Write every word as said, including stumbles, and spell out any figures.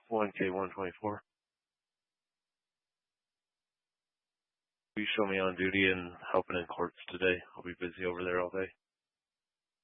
one K one twenty-four. Will you show me on duty and helping in courts today? I'll be busy over there all day.